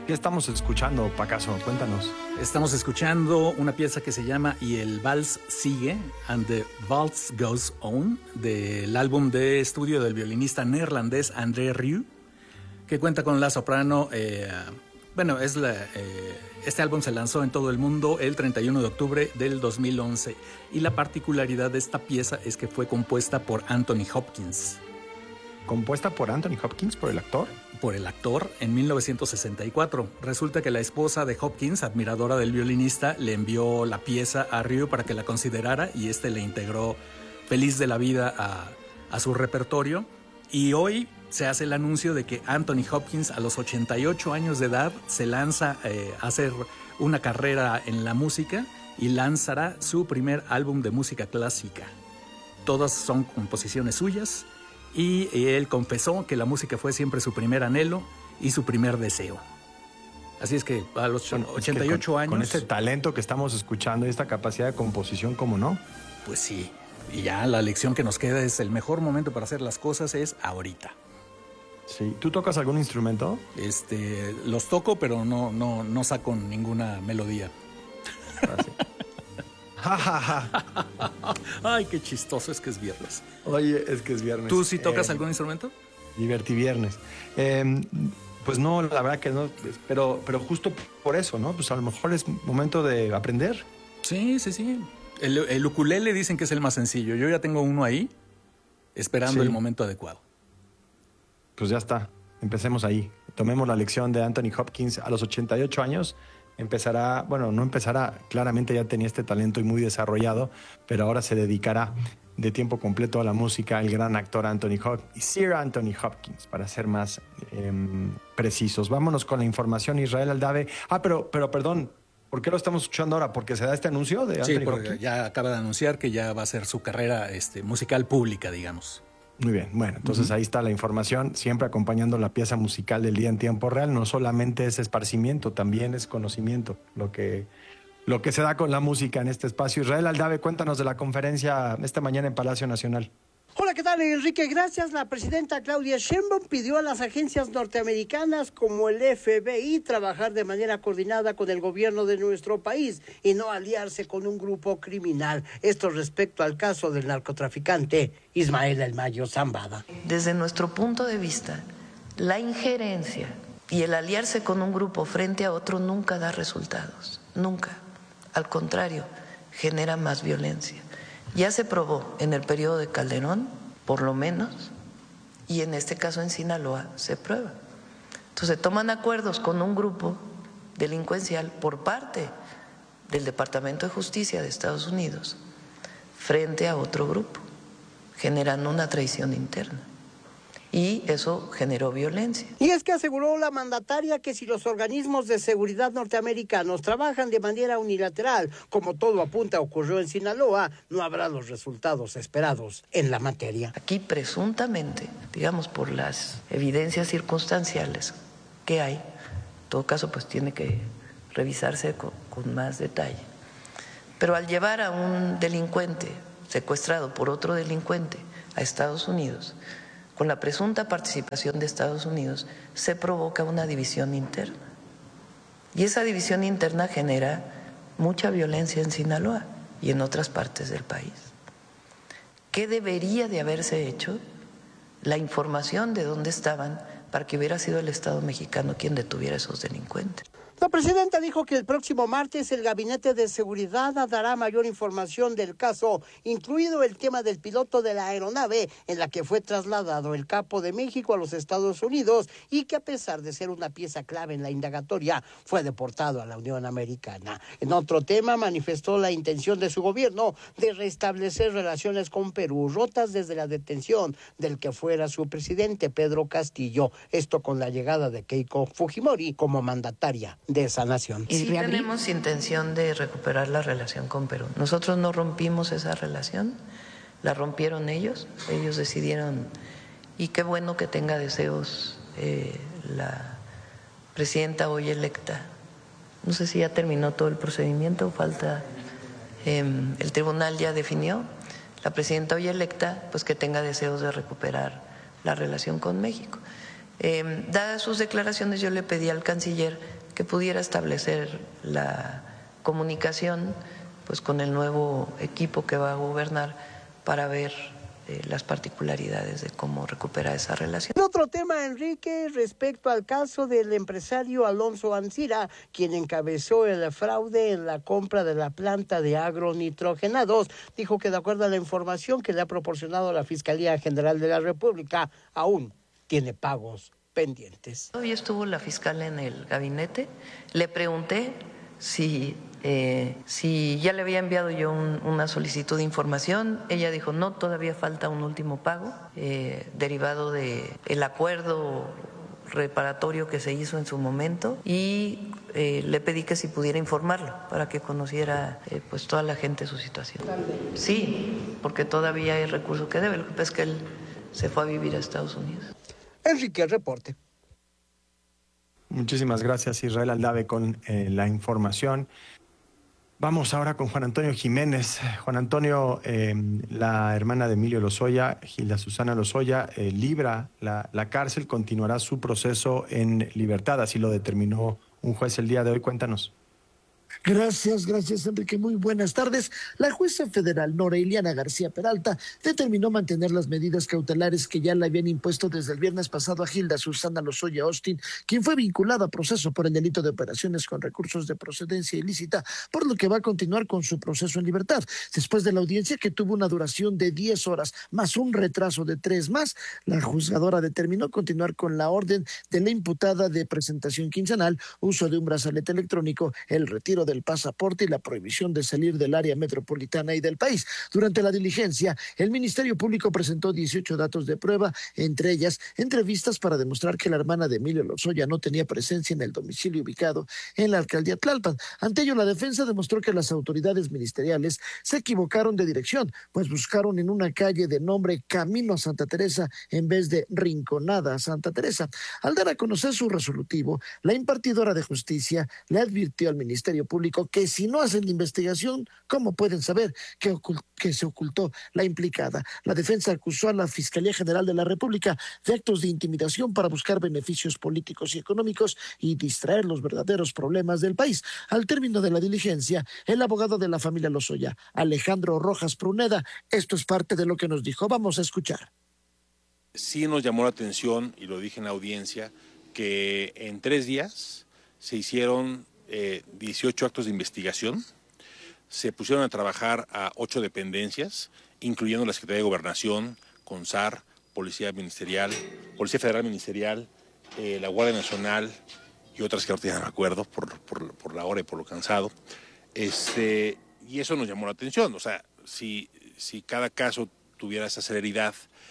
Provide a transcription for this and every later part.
¿Qué estamos escuchando, Pacaso? Cuéntanos. Estamos escuchando una pieza que se llama Y el Vals Sigue, and the Waltz Goes On, del álbum de estudio del violinista neerlandés André Rieu, que cuenta con la soprano. Este álbum se lanzó en todo el mundo el 31 de octubre del 2011 y la particularidad de esta pieza es que fue compuesta por Anthony Hopkins. ¿Compuesta por Anthony Hopkins, por el actor? Por el actor en 1964. Resulta que la esposa de Hopkins, admiradora del violinista, le envió la pieza a Rieu para que la considerara y este le integró feliz de la vida a su repertorio. Y hoy se hace el anuncio de que Anthony Hopkins, a los 88 años de edad, se lanza a hacer una carrera en la música y lanzará su primer álbum de música clásica. Todas son composiciones suyas y él confesó que la música fue siempre su primer anhelo y su primer deseo. Así es que a los 88 años... Con este talento que estamos escuchando y esta capacidad de composición, ¿cómo no? Pues sí. Y ya la lección que nos queda es el mejor momento para hacer las cosas es ahorita. Sí. ¿Tú tocas algún instrumento? Los toco, pero no saco ninguna melodía. Ay, qué chistoso, es que es viernes. Oye, es que es viernes. ¿Tú sí tocas algún instrumento? Divertiviernes. Pues no, la verdad que no, pero justo por eso, ¿no? Pues a lo mejor es momento de aprender. Sí. El ukulele dicen que es el más sencillo. Yo ya tengo uno ahí, esperando el momento adecuado. Pues ya está, empecemos ahí. Tomemos la lección de Anthony Hopkins. A los 88 años claramente ya tenía este talento y muy desarrollado, pero ahora se dedicará de tiempo completo a la música el gran actor Sir Anthony Hopkins, para ser más precisos. Vámonos con la información, Israel Aldave. Pero perdón, ¿por qué lo estamos escuchando ahora? ¿Porque se da este anuncio de Anthony Hopkins? Sí, porque ya acaba de anunciar que ya va a ser su carrera musical pública, digamos. Muy bien, bueno, entonces ahí está la información, siempre acompañando la pieza musical del día en tiempo real. No solamente es esparcimiento, también es conocimiento, lo que se da con la música en este espacio. Israel Aldave, cuéntanos de la conferencia esta mañana en Palacio Nacional. Hola, ¿qué tal, Enrique? Gracias. La presidenta Claudia Sheinbaum pidió a las agencias norteamericanas como el FBI trabajar de manera coordinada con el gobierno de nuestro país y no aliarse con un grupo criminal. Esto respecto al caso del narcotraficante Ismael El Mayo Zambada. Desde nuestro punto de vista, la injerencia y el aliarse con un grupo frente a otro nunca da resultados, nunca. Al contrario, genera más violencia. Ya se probó en el periodo de Calderón, por lo menos, y en este caso en Sinaloa se prueba. Entonces toman acuerdos con un grupo delincuencial por parte del Departamento de Justicia de Estados Unidos frente a otro grupo, generando una traición interna. Y eso generó violencia. Y es que aseguró la mandataria que si los organismos de seguridad norteamericanos trabajan de manera unilateral, como todo apunta ocurrió en Sinaloa, no habrá los resultados esperados en la materia. Aquí presuntamente, digamos por las evidencias circunstanciales que hay, en todo caso pues tiene que revisarse con más detalle. Pero al llevar a un delincuente secuestrado por otro delincuente a Estados Unidos, con la presunta participación de Estados Unidos, se provoca una división interna. Y esa división interna genera mucha violencia en Sinaloa y en otras partes del país. ¿Qué debería de haberse hecho? La información de dónde estaban para que hubiera sido el Estado mexicano quien detuviera a esos delincuentes. La presidenta dijo que el próximo martes el Gabinete de Seguridad dará mayor información del caso, incluido el tema del piloto de la aeronave en la que fue trasladado el capo de México a los Estados Unidos y que a pesar de ser una pieza clave en la indagatoria, fue deportado a la Unión Americana. En otro tema, manifestó la intención de su gobierno de restablecer relaciones con Perú, rotas desde la detención del que fuera su presidente, Pedro Castillo. Esto con la llegada de Keiko Fujimori como mandataria de esa nación. Sí tenemos intención de recuperar la relación con Perú. Nosotros no rompimos esa relación, la rompieron ellos decidieron, y qué bueno que tenga deseos la presidenta hoy electa. No sé si ya terminó todo el procedimiento o falta, el tribunal ya definió, la presidenta hoy electa, pues que tenga deseos de recuperar la relación con México. Dadas sus declaraciones, yo le pedí al canciller que pudiera establecer la comunicación pues con el nuevo equipo que va a gobernar para ver las particularidades de cómo recuperar esa relación. Otro tema, Enrique, respecto al caso del empresario Alonso Ancira, quien encabezó el fraude en la compra de la planta de agronitrogenados, dijo que de acuerdo a la información que le ha proporcionado la Fiscalía General de la República, aún tiene pagos pendientes. Hoy estuvo la fiscal en el gabinete, le pregunté si ya le había enviado yo una solicitud de información. Ella dijo, no, todavía falta un último pago derivado del acuerdo reparatorio que se hizo en su momento, y le pedí que si pudiera informarlo para que conociera pues toda la gente su situación. Sí, porque todavía hay recurso que debe, lo que pasa es que él se fue a vivir a Estados Unidos. Enrique, el reporte. Muchísimas gracias, Israel Aldave, con la información. Vamos ahora con Juan Antonio Jiménez. Juan Antonio, la hermana de Emilio Lozoya, Gilda Susana Lozoya, libra la cárcel, continuará su proceso en libertad, así lo determinó un juez el día de hoy. Cuéntanos. Gracias, Enrique. Muy buenas tardes. La jueza federal Nora Iliana García Peralta determinó mantener las medidas cautelares que ya le habían impuesto desde el viernes pasado a Gilda Susana Lozoya Austin, quien fue vinculada a proceso por el delito de operaciones con recursos de procedencia ilícita, por lo que va a continuar con su proceso en libertad. Después de la audiencia, que tuvo una duración de 10 horas más un retraso de 3 más, la juzgadora determinó continuar con la orden de la imputada de presentación quincenal, uso de un brazalete electrónico, el retiro del pasaporte y la prohibición de salir del área metropolitana y del país. Durante la diligencia, el Ministerio Público presentó 18 datos de prueba, entre ellas entrevistas para demostrar que la hermana de Emilio Lozoya no tenía presencia en el domicilio ubicado en la alcaldía Tlalpan. Ante ello, la defensa demostró que las autoridades ministeriales se equivocaron de dirección, pues buscaron en una calle de nombre Camino a Santa Teresa en vez de Rinconada a Santa Teresa. Al dar a conocer su resolutivo, la impartidora de justicia le advirtió al Ministerio Público que si no hacen la investigación, ¿cómo pueden saber que se ocultó la implicada? La defensa acusó a la Fiscalía General de la República de actos de intimidación para buscar beneficios políticos y económicos y distraer los verdaderos problemas del país. Al término de la diligencia, el abogado de la familia Lozoya, Alejandro Rojas Pruneda, esto es parte de lo que nos dijo. Vamos a escuchar. Sí nos llamó la atención, y lo dije en la audiencia, que en 3 días se hicieron 18 actos de investigación, se pusieron a trabajar a 8 dependencias, incluyendo la Secretaría de Gobernación, CONSAR, Policía Ministerial, Policía Federal Ministerial, la Guardia Nacional y otras que ahorita ya no me acuerdo por la hora y por lo cansado. Y eso nos llamó la atención. O sea, si cada caso tuviera esa celeridad,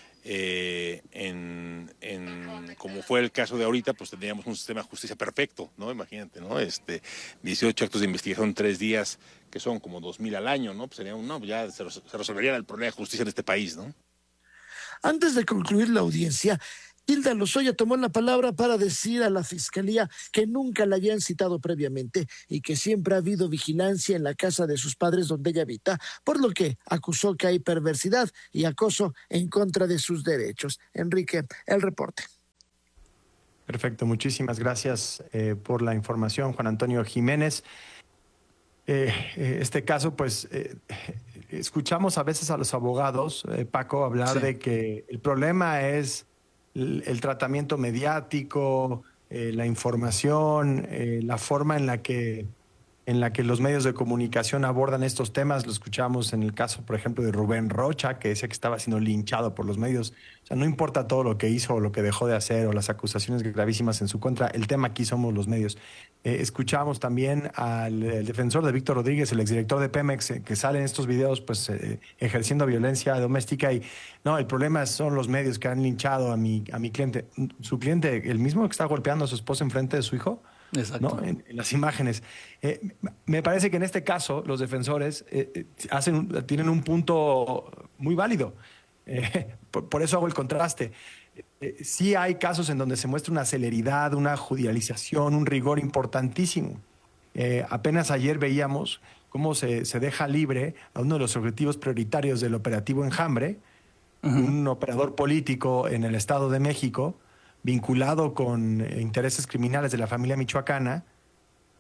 como fue el caso de ahorita, pues tendríamos un sistema de justicia perfecto, ¿no? Imagínate, ¿no? 18 actos de investigación en 3 días, que son como 2,000 al año, ¿no? Pues ya se resolvería el problema de justicia en este país, ¿no? Antes de concluir la audiencia, Gilda Lozoya tomó la palabra para decir a la Fiscalía que nunca la habían citado previamente y que siempre ha habido vigilancia en la casa de sus padres donde ella habita, por lo que acusó que hay perversidad y acoso en contra de sus derechos. Enrique, el reporte. Perfecto, muchísimas gracias por la información, Juan Antonio Jiménez. Este caso, pues, escuchamos a veces a los abogados, Paco, hablar de que el problema es el tratamiento mediático, la información, la forma en la que los medios de comunicación abordan estos temas. Lo escuchamos en el caso, por ejemplo, de Rubén Rocha, que decía que estaba siendo linchado por los medios. O sea, no importa todo lo que hizo o lo que dejó de hacer o las acusaciones gravísimas en su contra, el tema aquí somos los medios. Escuchamos también al defensor de Víctor Rodríguez, el exdirector de Pemex, que sale en estos videos pues ejerciendo violencia doméstica, y no, el problema son los medios que han linchado a mi cliente. Su cliente, el mismo que está golpeando a su esposa enfrente de su hijo. Exacto. ¿No? En las imágenes. Me parece que en este caso los defensores tienen un punto muy válido. Por eso hago el contraste. Sí hay casos en donde se muestra una celeridad, una judicialización, un rigor importantísimo. Apenas ayer veíamos cómo se deja libre a uno de los objetivos prioritarios del operativo Enjambre, un operador político en el Estado de México, vinculado con intereses criminales de la familia michoacana,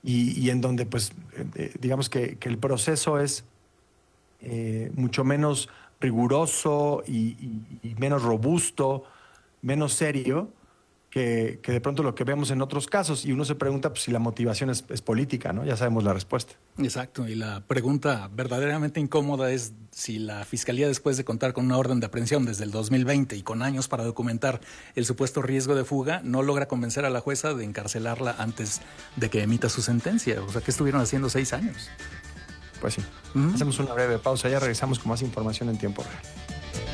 y en donde pues digamos que el proceso es mucho menos riguroso y menos robusto, menos serio que de pronto lo que vemos en otros casos. Y uno se pregunta pues, si la motivación es política, ¿no? Ya sabemos la respuesta. Exacto, y la pregunta verdaderamente incómoda es si la Fiscalía, después de contar con una orden de aprehensión desde el 2020 y con años para documentar el supuesto riesgo de fuga, no logra convencer a la jueza de encarcelarla antes de que emita su sentencia. O sea, ¿qué estuvieron haciendo 6 años? Pues sí. Hacemos una breve pausa, ya regresamos con más información en tiempo real.